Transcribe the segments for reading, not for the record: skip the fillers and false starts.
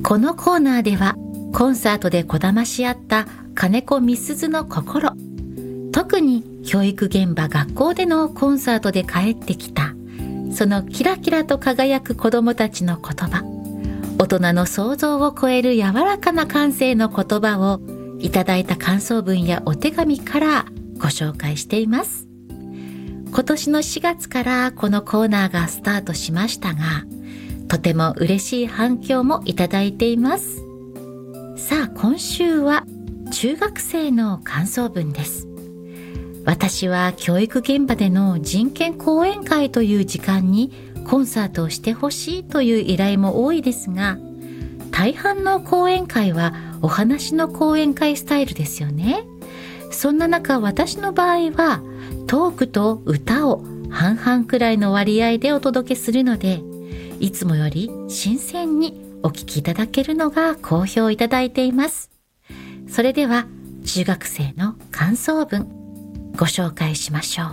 このコーナーではコンサートでこだまし合った金子みすずの心、特に教育現場学校でのコンサートで帰ってきたそのキラキラと輝く子どもたちの言葉、大人の想像を超える柔らかな感性の言葉をいただいた感想文やお手紙からご紹介しています。今年の4月からこのコーナーがスタートしましたが、とても嬉しい反響もいただいています。さあ、今週は中学生の感想文です。私は教育現場での人権講演会という時間にコンサートをしてほしいという依頼も多いですが、大半の講演会はお話の講演会スタイルですよね。そんな中、私の場合はトークと歌を半々くらいの割合でお届けするので、いつもより新鮮にお聞きいただけるのが好評いただいています。それでは中学生の感想文ご紹介しましょう。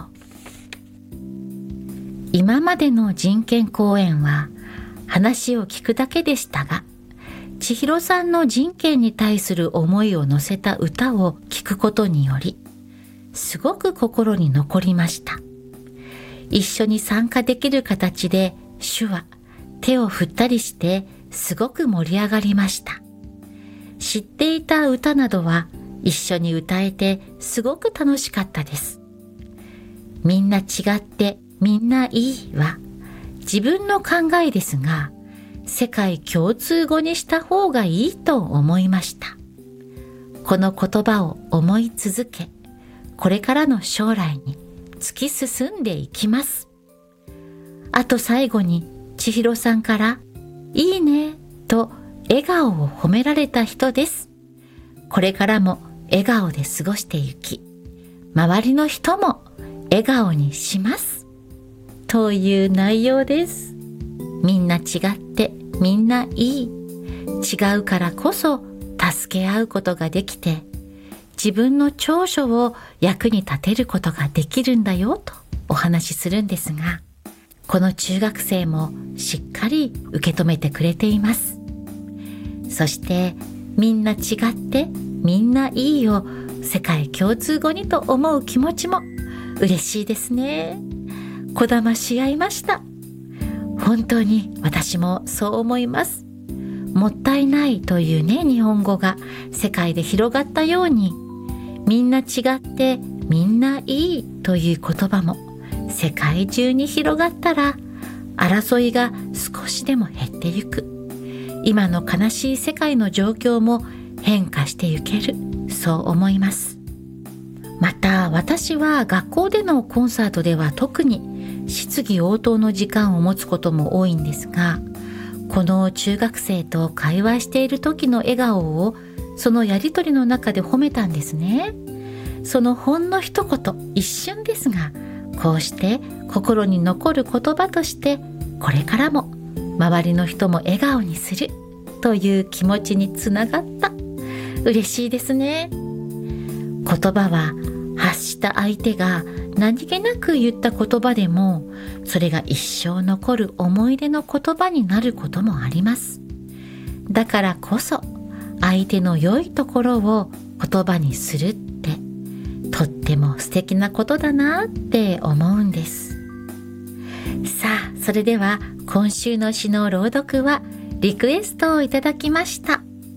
今までの人権講演は話を聞くだけでしたが、千尋さんの人権に対する思いを乗せた歌を聞くことにより、すごく心に残りました。一緒に参加できる形で手話、手を振ったりしてすごく盛り上がりました。知っていた歌などは一緒に歌えてすごく楽しかったです。みんな違ってみんないいは自分の考えですが、世界共通語にした方がいいと思いました。この言葉を思い続け、これからの将来に突き進んでいきます。あと最後に千尋さんからいいねと笑顔を褒められた人です。これからも笑顔で過ごしていき、周りの人も笑顔にしますという内容です。みんな違ってみんないい、違うからこそ助け合うことができて、自分の長所を役に立てることができるんだよとお話しするんですが、この中学生もしっかり受け止めてくれています。そしてみんな違ってみんないいを世界共通語にと思う気持ちも嬉しいですね。こだまし合いました。本当に私もそう思います。もったいないというね、日本語が世界で広がったように、みんな違ってみんないいという言葉も世界中に広がったら、争いが少しでも減ってゆく。今の悲しい世界の状況も変化してゆける、そう思います。また私は学校でのコンサートでは特に質疑応答の時間を持つことも多いんですが、この中学生と会話している時の笑顔をそのやりとりの中で褒めたんですね。そのほんの一言、一瞬ですが、こうして心に残る言葉としてこれからも周りの人も笑顔にするという気持ちにつながった。嬉しいですね。言葉は発した相手が何気なく言った言葉でも、それが一生残る思い出の言葉になることもあります。だからこそ相手の良いところを言葉にするってとっても素敵なことだなって思うんです。さあ、それでは今週の詩の朗読はリクエストをいただきました。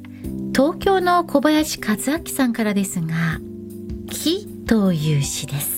東京の小林和明さんからですが、木という詩です。